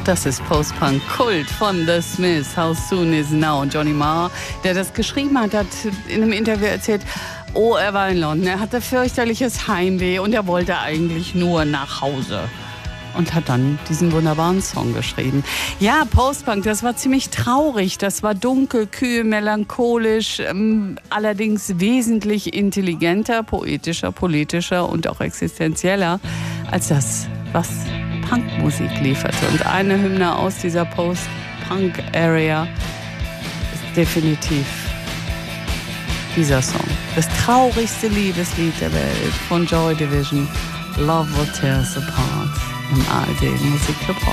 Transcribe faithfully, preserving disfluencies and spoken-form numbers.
das ist Post-Punk-Kult von The Smiths. How Soon Is Now. Johnny Marr, der das geschrieben hat, hat in einem Interview erzählt, oh, er war in London, er hatte fürchterliches Heimweh und er wollte eigentlich nur nach Hause. Und hat dann diesen wunderbaren Song geschrieben. Ja, Post-Punk, das war ziemlich traurig. Das war dunkel, kühl, melancholisch, ähm, allerdings wesentlich intelligenter, poetischer, politischer und auch existenzieller als das, was Punkmusik lieferte. Und eine Hymne aus dieser Post-Punk-Area ist definitiv dieser Song. Das traurigste Liebeslied der Welt von Joy Division, Love What Tears Apart, im A R D Musikclub.